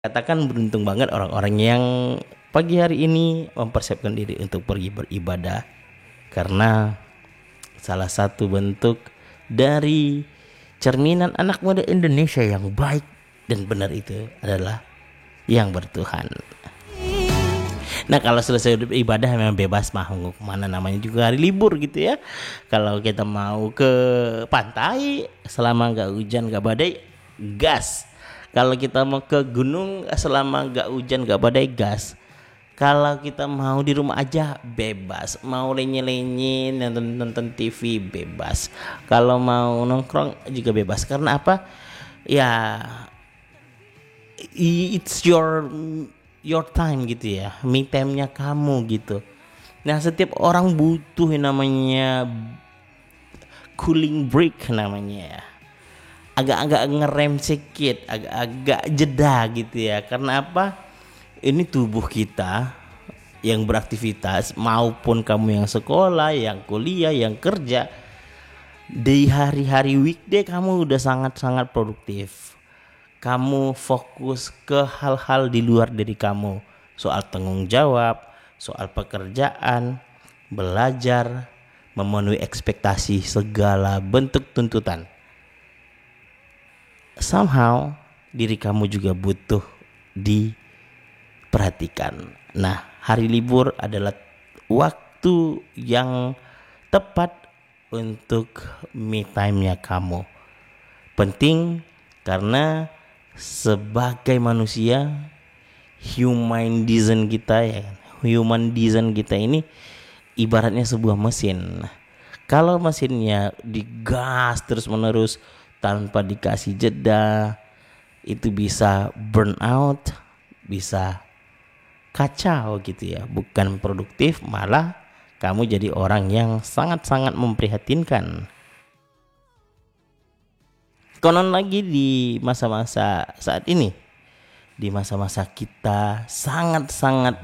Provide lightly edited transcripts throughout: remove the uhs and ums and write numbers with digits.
Katakan beruntung banget orang-orang yang pagi hari ini mempersiapkan diri untuk pergi beribadah, karena salah satu bentuk dari cerminan anak muda Indonesia yang baik dan benar itu adalah yang bertuhan. Nah, kalau selesai ibadah memang bebas mau kemana, namanya juga hari libur gitu ya. Kalau kita mau ke pantai selama nggak hujan nggak badai, gas. Kalau kita mau ke gunung selama nggak hujan nggak badai, gas. Kalau kita mau di rumah aja bebas, mau lenye-lenye nonton TV bebas. Kalau mau nongkrong juga bebas. Karena apa? Ya, it's your time gitu ya, me time-nya kamu gitu. Nah, setiap orang butuh yang namanya cooling break namanya ya. Agak-agak ngerem sedikit, agak-agak jeda gitu ya. Karena apa? Ini tubuh kita yang beraktivitas, maupun kamu yang sekolah, yang kuliah, yang kerja, di hari-hari weekday kamu udah sangat-sangat produktif. Kamu fokus ke hal-hal di luar diri kamu, soal tanggung jawab, soal pekerjaan, belajar, memenuhi ekspektasi segala bentuk tuntutan. Somehow diri kamu juga butuh diperhatikan. Nah, hari libur adalah waktu yang tepat untuk me time-nya kamu. Penting karena sebagai manusia, human design kita ini ibaratnya sebuah mesin. Kalau mesinnya digas terus menerus tanpa dikasih jeda, itu bisa burn out, bisa kacau gitu ya, bukan produktif, malah kamu jadi orang yang sangat-sangat memprihatinkan. Konon lagi di masa-masa saat ini, di masa-masa kita sangat-sangat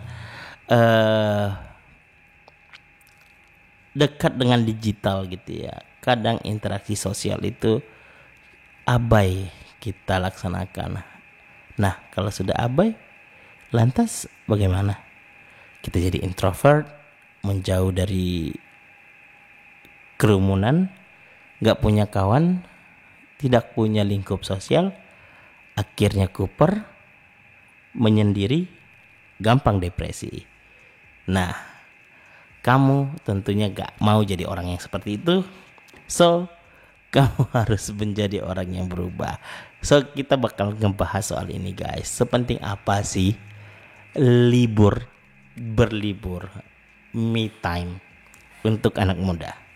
dekat dengan digital gitu ya, kadang interaksi sosial itu abai kita laksanakan. Nah, kalau sudah abai, lantas bagaimana? Kita jadi introvert, menjauh dari kerumunan, gak punya kawan, tidak punya lingkup sosial, akhirnya kuper, menyendiri, gampang depresi. Nah, kamu tentunya gak mau jadi orang yang seperti itu. So, kamu harus menjadi orang yang berubah. So, kita bakal ngebahas soal ini guys. Sepenting apa sih berlibur, me time untuk anak muda?